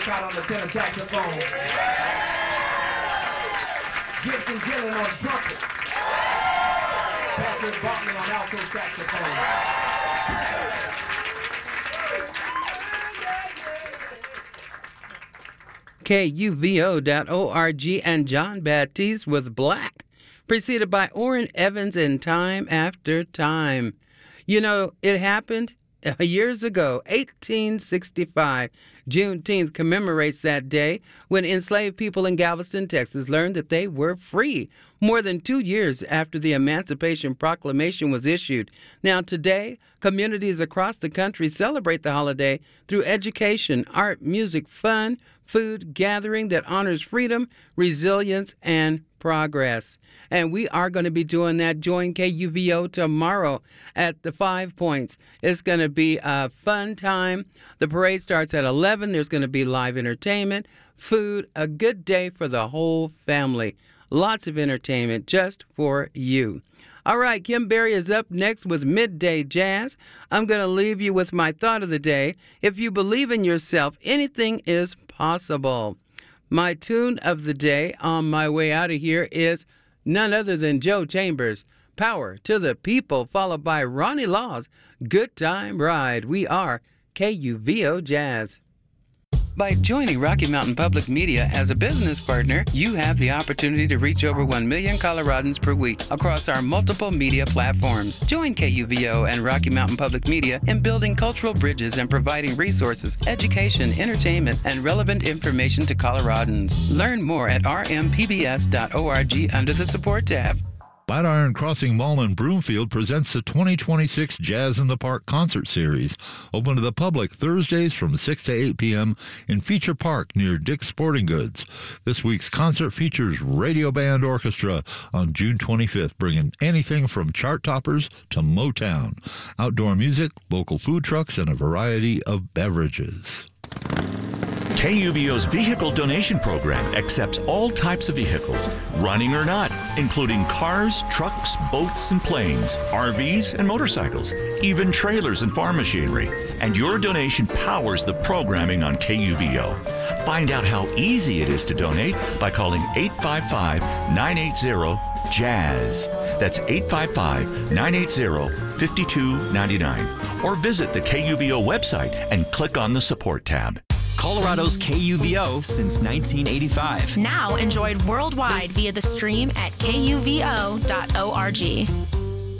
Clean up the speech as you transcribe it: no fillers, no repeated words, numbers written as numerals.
Scott on the tenor saxophone. Gibson Gillen on trumpet. Patrick Bartley on alto saxophone. KUVO.org and John Baptiste with Black, preceded by Orrin Evans in Time After Time. You know, it happened years ago, 1865. Juneteenth commemorates that day when enslaved people in Galveston, Texas learned that they were free, more than 2 years after the Emancipation Proclamation was issued. Now today, communities across the country celebrate the holiday through education, art, music, fun, food, gathering that honors freedom, resilience, and progress. And we are going to be doing that. Join KUVO tomorrow at the 5 Points. It's going to be a fun time. The parade starts at 11. There's going to be live entertainment, food, a good day for the whole family. Lots of entertainment just for you. All right, Kim Berry is up next with Midday Jazz. I'm going to leave you with my thought of the day. If you believe in yourself, anything is possible. My tune of the day on my way out of here is none other than Joe Chambers, Power to the People, followed by Ronnie Law's Good Time Ride. We are KUVO Jazz. By joining Rocky Mountain Public Media as a business partner, you have the opportunity to reach over 1 million Coloradans per week across our multiple media platforms. Join KUVO and Rocky Mountain Public Media in building cultural bridges and providing resources, education, entertainment, and relevant information to Coloradans. Learn more at rmpbs.org under the Support tab. Flatiron Crossing Mall in Broomfield presents the 2026 Jazz in the Park concert series, open to the public Thursdays from 6 to 8 p.m. in Feature Park near Dick's Sporting Goods. This week's concert features Radio Band Orchestra on June 25th, bringing anything from chart toppers to Motown, outdoor music, local food trucks, and a variety of beverages. KUVO's Vehicle Donation Program accepts all types of vehicles, running or not, including cars, trucks, boats, and planes, RVs, and motorcycles, even trailers and farm machinery. And your donation powers the programming on KUVO. Find out how easy it is to donate by calling 855-980-JAZZ. That's 855-980-5299. Or visit the KUVO website and click on the Support tab. Colorado's KUVO since 1985. Now enjoyed worldwide via the stream at kuvo.org.